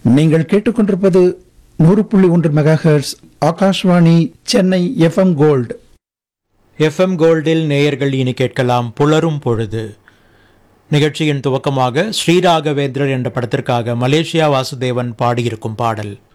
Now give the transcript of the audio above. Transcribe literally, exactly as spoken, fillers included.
நீங்கள் கேட்டுக்கொண்டிருப்பது நூறு புள்ளி ஒன்று mega hertz Akashvani Chennai FM gold. FM கோல்டில் நேயர்கள் இனி கேட்கலாம் புலரும் பொழுது. நிகழ்ச்சியின் துவக்கமாக ஸ்ரீராகவேந்திரர் என்ற படத்திற்காக மலேசியா வாசுதேவன் பாடியிருக்கும் பாடல்.